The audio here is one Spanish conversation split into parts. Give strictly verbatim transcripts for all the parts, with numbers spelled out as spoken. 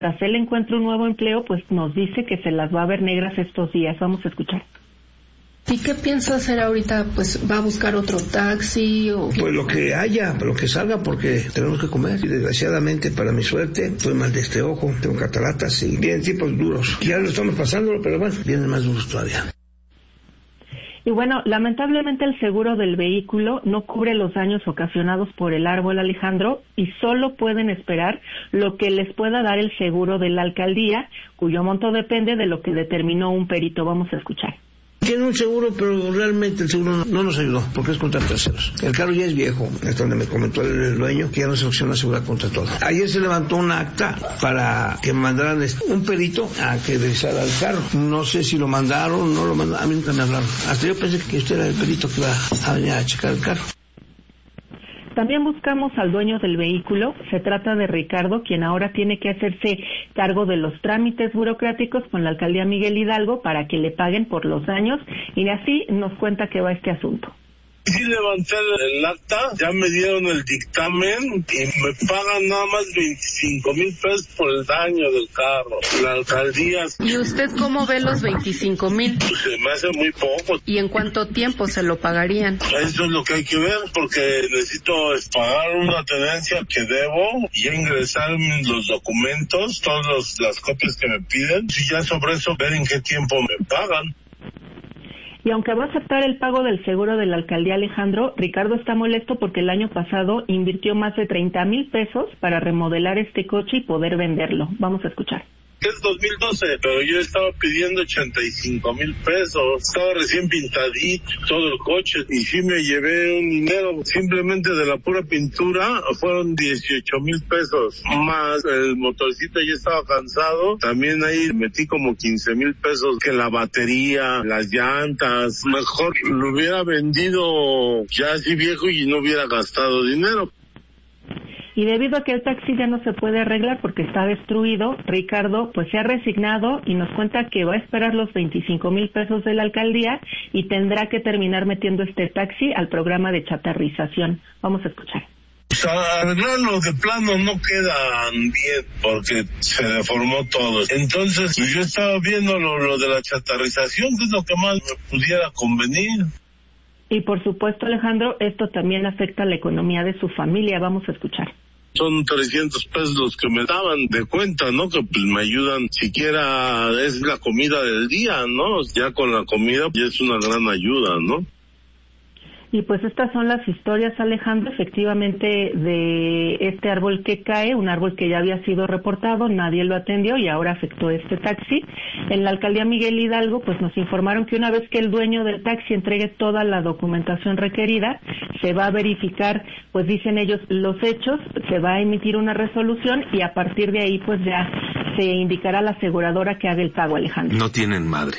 tras él encuentre un nuevo empleo, pues nos dice que se las va a ver negras estos días. Vamos a escuchar. ¿Y qué piensa hacer ahorita? Pues va a buscar otro taxi o... Pues lo que haya, lo que salga, porque tenemos que comer. Y desgraciadamente, para mi suerte, estoy mal de este ojo, tengo cataratas y vienen tiempos duros. Ya lo estamos pasando, pero bueno, vienen más duros todavía. Y bueno, lamentablemente el seguro del vehículo no cubre los daños ocasionados por el árbol, Alejandro, y solo pueden esperar lo que les pueda dar el seguro de la alcaldía, cuyo monto depende de lo que determinó un perito. Vamos a escuchar. Tiene un seguro, pero realmente el seguro no, no nos ayudó, porque es contra terceros. El carro ya es viejo, es donde me comentó el, el dueño, que ya no se opciona asegurar contra todo. Ayer se levantó un acta para que me mandaran un perito a que revisara el carro. No sé si lo mandaron, no lo mandaron, a mí nunca me hablaron. Hasta yo pensé que usted era el perito que iba a venir a checar el carro. También buscamos al dueño del vehículo. Se trata de Ricardo, quien ahora tiene que hacerse cargo de los trámites burocráticos con la alcaldía Miguel Hidalgo para que le paguen por los daños, y así nos cuenta que va este asunto. Sí levanté el acta, ya me dieron el dictamen y me pagan nada más veinticinco mil pesos por el daño del carro. La alcaldía... ¿Y usted cómo ve los veinticinco mil? Pues se me hace muy poco. ¿Y en cuánto tiempo se lo pagarían? Eso es lo que hay que ver, porque necesito pagar una tenencia que debo y ingresar los documentos, todas las copias que me piden, y ya sobre eso ver en qué tiempo me pagan. Y aunque va a aceptar el pago del seguro de la alcaldía, Alejandro, Ricardo está molesto porque el año pasado invirtió más de treinta mil pesos para remodelar este coche y poder venderlo. Vamos a escuchar. Es dos mil doce, pero yo estaba pidiendo ochenta y cinco mil pesos. Estaba recién pintadito todo el coche y sí me llevé un dinero. Simplemente de la pura pintura fueron dieciocho mil pesos. Más el motorcito ya estaba cansado. También ahí metí como quince mil pesos, que la batería, las llantas. Mejor lo hubiera vendido ya así viejo y no hubiera gastado dinero. Y debido a que el taxi ya no se puede arreglar porque está destruido, Ricardo pues se ha resignado y nos cuenta que va a esperar los veinticinco mil pesos de la alcaldía y tendrá que terminar metiendo este taxi al programa de chatarrización. Vamos a escuchar. Pues arreglarlo de plano no quedan bien porque se deformó todo. Entonces yo estaba viendo lo, lo de la chatarrización, que es lo que más me pudiera convenir. Y por supuesto, Alejandro, esto también afecta a la economía de su familia. Vamos a escuchar. Son trescientos pesos los que me daban de cuenta, ¿no? Que pues me ayudan, siquiera es la comida del día, ¿no? Ya con la comida ya es una gran ayuda, ¿no? Y pues estas son las historias, Alejandro, efectivamente, de este árbol que cae, un árbol que ya había sido reportado, nadie lo atendió y ahora afectó este taxi. En la alcaldía Miguel Hidalgo, pues nos informaron que una vez que el dueño del taxi entregue toda la documentación requerida, se va a verificar, pues dicen ellos, los hechos, se va a emitir una resolución y a partir de ahí, pues ya se indicará a la aseguradora que haga el pago, Alejandro. No tienen madre.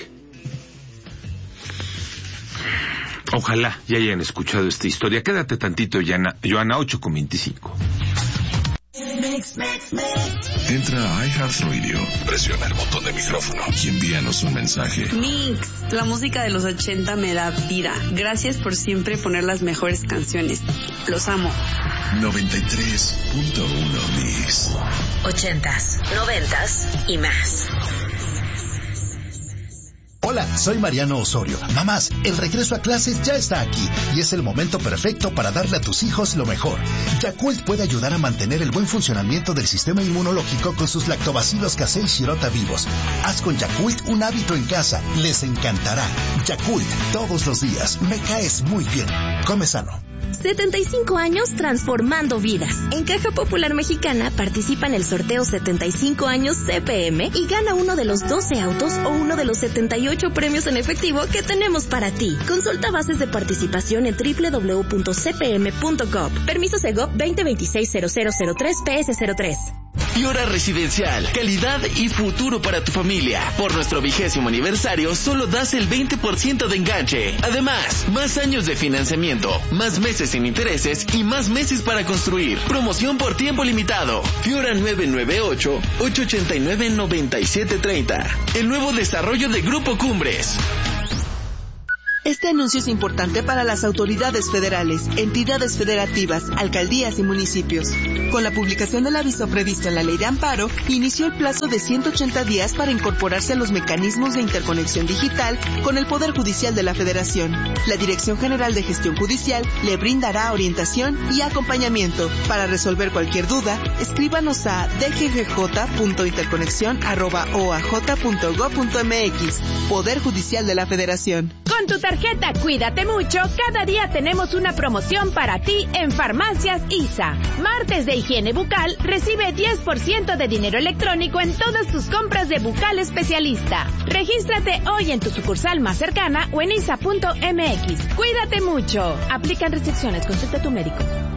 Ojalá ya hayan escuchado esta historia. Quédate tantito, Joana, Joana ocho con veinticinco. Entra a iHeartRadio, presiona el botón de micrófono y envíanos un mensaje. Mix, la música de los ochenta me da vida. Gracias por siempre poner las mejores canciones. Los amo. noventa y tres punto uno Mix. Ochentas, noventas y más. Hola, soy Mariano Osorio. Mamás, el regreso a clases ya está aquí y es el momento perfecto para darle a tus hijos lo mejor. Yakult puede ayudar a mantener el buen funcionamiento del sistema inmunológico con sus lactobacilos casei shirota vivos. Haz con Yakult un hábito en casa. Les encantará. Yakult, todos los días. Me caes muy bien. Come sano. setenta y cinco años transformando vidas. En Caja Popular Mexicana participa en el sorteo setenta y cinco años C P M y gana uno de los doce autos o uno de los setenta y ocho premios en efectivo que tenemos para ti. Consulta bases de participación en doble u doble u doble u punto c p m punto gov. Permiso Segov veinte veintiséis cero cero cero tres P S cero tres. Fiora Residencial, calidad y futuro para tu familia. Por nuestro vigésimo aniversario, solo das el veinte por ciento de enganche. Además, más años de financiamiento, más meses sin intereses y más meses para construir. Promoción por tiempo limitado. Fiora nueve nueve ocho, ocho ocho nueve, nueve siete tres cero. El nuevo desarrollo de Grupo Cumbres. Este anuncio es importante para las autoridades federales, entidades federativas, alcaldías y municipios. Con la publicación del aviso previsto en la Ley de Amparo, inició el plazo de ciento ochenta días para incorporarse a los mecanismos de interconexión digital con el Poder Judicial de la Federación. La Dirección General de Gestión Judicial le brindará orientación y acompañamiento. Para resolver cualquier duda, escríbanos a d g g j punto interconexión arroba o a j punto gob punto m x. Poder Judicial de la Federación. Con tu tarjeta Cuídate Mucho, cada día tenemos una promoción para ti en Farmacias I S A. Martes de higiene bucal, recibe diez por ciento de dinero electrónico en todas tus compras de Bucal Especialista. Regístrate hoy en tu sucursal más cercana o en isa punto m x. Cuídate mucho. Aplican restricciones. Consulta a tu médico.